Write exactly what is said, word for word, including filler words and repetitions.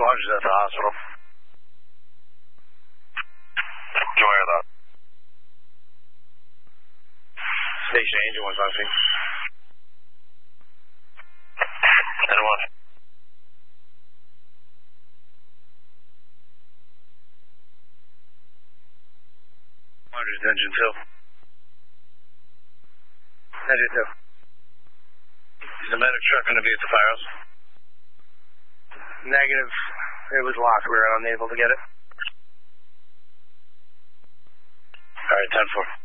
hundred at the hospital. Joy of that. Station Angel one five three. And one. Hundred engine two. Engine two. Is the medic truck going to be at the firehouse? Negative. It was locked. We were unable to get it. All right, ten four.